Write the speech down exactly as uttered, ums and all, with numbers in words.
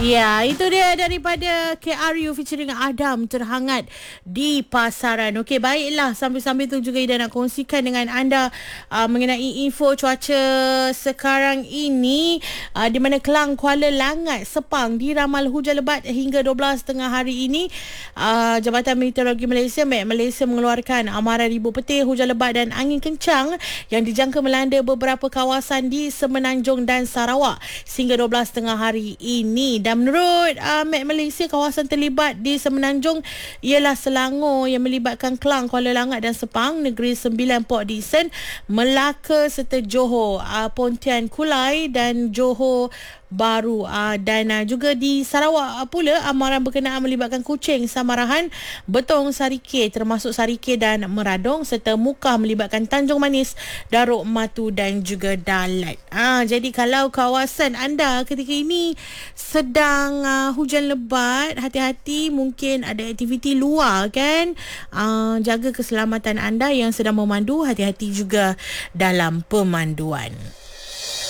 Ya, itu dia daripada K R U featuring Adam, terhangat di pasaran. Okey, baiklah. Sambil-sambil tu juga Ida nak kongsikan dengan anda uh, mengenai info cuaca sekarang ini, uh, di mana Kelang, Kuala Langat, Sepang diramal hujan lebat hingga dua belas tengah hari ini. Uh, Jabatan Meteorologi Malaysia, M E T Malaysia, mengeluarkan amaran ribu petir, hujan lebat dan angin kencang yang dijangka melanda beberapa kawasan di Semenanjung dan Sarawak sehingga dua belas tengah hari ini. Dan menurut uh, M E T Malaysia, kawasan terlibat di Semenanjung ialah Selangor yang melibatkan Kelang, Kuala Langat dan Sepang, Negeri Sembilan, Port Dickson, Melaka serta Johor, uh, Pontian, Kulai dan Johor Baru, uh, dan uh, juga di Sarawak uh, pula amaran berkenaan melibatkan Kuching, Samarahan, Betong, Sarike termasuk Sarike dan Meradong, serta Mukah melibatkan Tanjung Manis, Daruk Matu dan juga Dalat. Uh, jadi kalau kawasan anda ketika ini sedang uh, hujan lebat, hati-hati, mungkin ada aktiviti luar kan. Uh, jaga keselamatan anda yang sedang memandu, hati-hati juga dalam pemanduan.